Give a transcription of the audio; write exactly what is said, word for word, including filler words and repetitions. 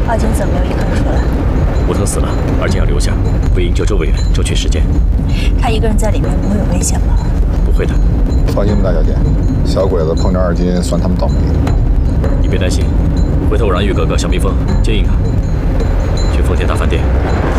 二金怎么没有一个人出来？ 吴腾死了，二金要留下，为营救周委员争取时间。 他一个人在里面不会有危险吧？ 不会的。 放心吧，大小姐，小鬼子碰着二金，算他们倒霉。 你别担心，回头我让玉哥哥向蜜蜂接应他，去丰田大饭店。